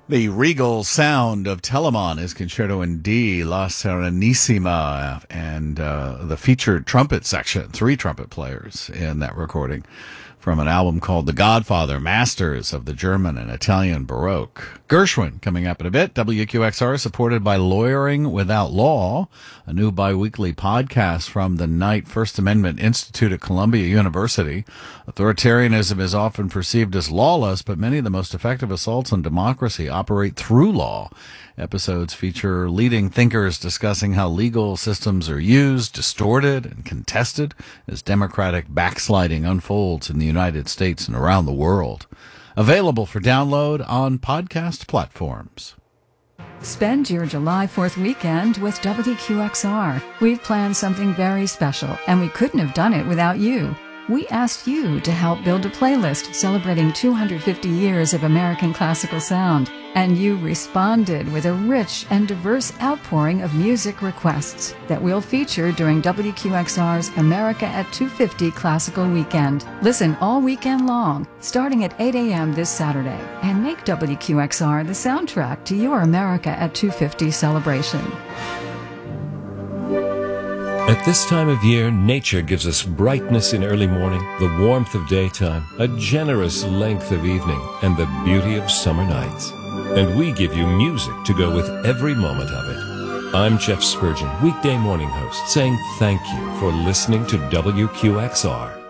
The regal sound of Telemann is Concerto in D, La Serenissima, and the featured trumpet section, 3 trumpet players in that recording from an album called The Godfather, Masters of the German and Italian Baroque. Gershwin coming up in a bit. WQXR supported by Lawyering Without Law, a new biweekly podcast from the Knight First Amendment Institute at Columbia University. Authoritarianism is often perceived as lawless, but many of the most effective assaults on democracy operate through law. Episodes feature leading thinkers discussing how legal systems are used, distorted, and contested as democratic backsliding unfolds in the United States and around the world. Available for download on podcast platforms. Spend your July 4th weekend with WQXR. We've planned something very special, and we couldn't have done it without you. We asked you to help build a playlist celebrating 250 years of American classical sound, and you responded with a rich and diverse outpouring of music requests that we'll feature during WQXR's America at 250 Classical Weekend. Listen all weekend long, starting at 8 a.m. this Saturday, and make WQXR the soundtrack to your America at 250 celebration. At this time of year, nature gives us brightness in early morning, the warmth of daytime, a generous length of evening, and the beauty of summer nights. And we give you music to go with every moment of it. I'm Jeff Spurgeon, weekday morning host, saying thank you for listening to WQXR.